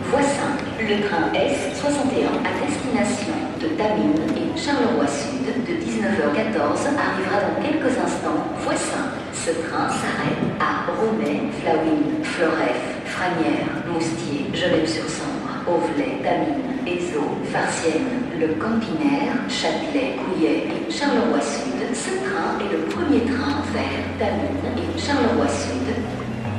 Voie 5, le train S61 à destination de Tamines et Charleroi Sud de 19h14 arrivera dans quelques instants. Voie 5. Ce train s'arrête à Romey, Flawine, Floref, Franières, Moustier, Genève-sur-Sambre, Auvelay, Tamines, Ézot, Farciennes, Le Campinaire, Châtelet, Couillet et Charleroi Sud. Ce train est le premier train vers Tamines et Charleroi Sud.